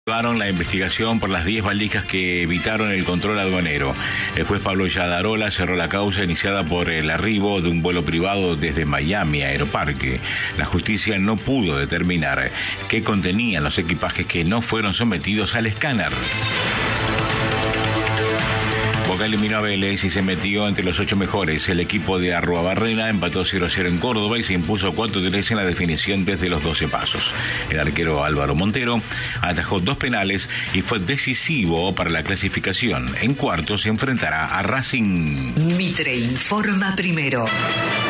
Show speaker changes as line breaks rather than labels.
Llevaron la investigación por las 10 valijas que evitaron el control aduanero. El juez Pablo Yadarola cerró la causa iniciada por el arribo de un vuelo privado desde Miami a Aeroparque. La justicia no pudo determinar qué contenían los equipajes que no fueron sometidos al escáner. Boca eliminó a Vélez y se metió entre los 8 mejores. El equipo de Arruabarrena empató 0-0 en Córdoba y se impuso 4-3 en la definición desde los 12 pasos. El arquero Álvaro Montero atajó 2 penales y fue decisivo para la clasificación. En cuartos se enfrentará a Racing.
Mitre informa primero.